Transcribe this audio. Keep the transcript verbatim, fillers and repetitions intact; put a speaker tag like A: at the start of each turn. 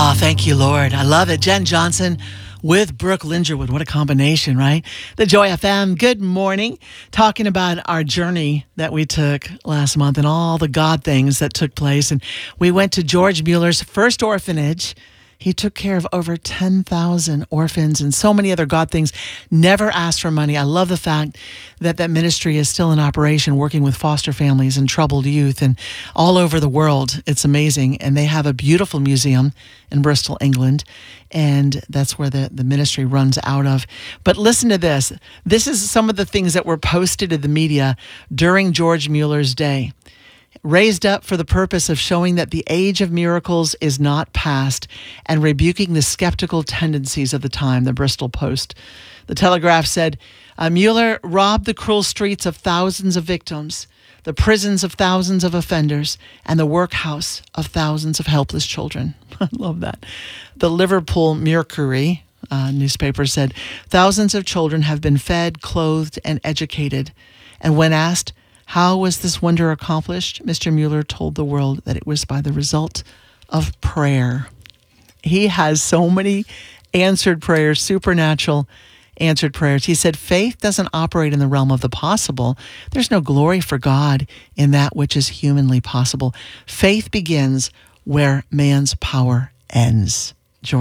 A: Oh, thank you, Lord. I love it. Jen Johnson with Brooke Lingerwood. What a combination, right? The Joy F M. Good morning. Talking about our journey that we took last month and all the God things that took place. And we went to George Mueller's first orphanage. He took care of over ten thousand orphans and so many other God things, never asked for money. I love the fact that that ministry is still in operation, working with foster families and troubled youth and all over the world. It's amazing. And they have a beautiful museum in Bristol, England. And that's where the, the ministry runs out of. But listen to this. This is some of the things that were posted in the media during George Mueller's day. Raised up for the purpose of showing that the age of miracles is not past and rebuking the skeptical tendencies of the time, the Bristol Post. The Telegraph said, uh, Mueller robbed the cruel streets of thousands of victims, the prisons of thousands of offenders, and the workhouse of thousands of helpless children. I love that. The Liverpool Mercury uh, newspaper said, thousands of children have been fed, clothed, and educated. And when asked, how was this wonder accomplished? Mister Mueller told the world that it was by the result of prayer. He has so many answered prayers, supernatural answered prayers. He said, faith doesn't operate in the realm of the possible. There's no glory for God in that which is humanly possible. Faith begins where man's power ends.